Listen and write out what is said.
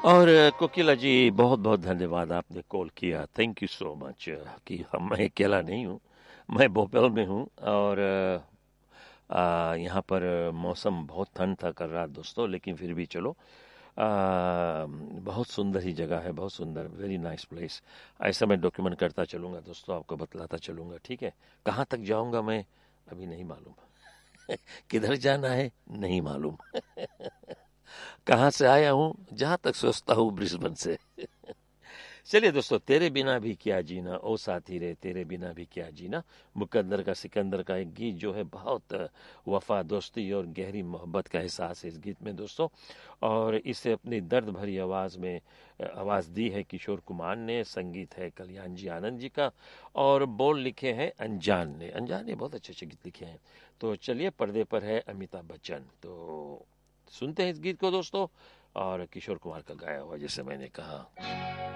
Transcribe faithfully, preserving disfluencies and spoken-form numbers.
और अ, कोकिला जी बहुत बहुत धन्यवाद, आपने कॉल किया। थैंक यू सो मच कि हम मैं अकेला नहीं हूँ, मैं भोपाल में हूँ। और अ, अ, यहाँ पर मौसम बहुत ठंड था कल रात दोस्तों, लेकिन फिर भी चलो, अ, बहुत सुंदर ही जगह है, बहुत सुंदर, वेरी नाइस प्लेस। ऐसा मैं डॉक्यूमेंट करता चलूँगा दोस्तों, आपको बतलाता चलूँगा, ठीक है। कहाँ तक जाऊँगा मैं अभी नहीं मालूम, किधर जाना है नहीं मालूम, कहाँ से आया हूँ, जहाँ तक सोचता हूँ ब्रिस्बेन से। चलिए दोस्तों, तेरे बिना भी क्या जीना, ओ साथी रे तेरे बिना भी क्या जीना, मुकद्दर का सिकंदर का एक गीत जो है, बहुत वफा दोस्ती और गहरी मोहब्बत का एहसास है इस गीत में दोस्तों। और इसे अपनी दर्द भरी आवाज़ में आवाज़ दी है किशोर कुमार ने, संगीत है कल्याण जी आनंद जी का, और बोल लिखे हैं अनजान ने। अनजान ने बहुत अच्छे अच्छे गीत लिखे हैं। तो चलिए, पर्दे पर है अमिताभ बच्चन, तो सुनते हैं इस गीत को दोस्तों, और किशोर कुमार का गाया हुआ, जैसे मैंने कहा।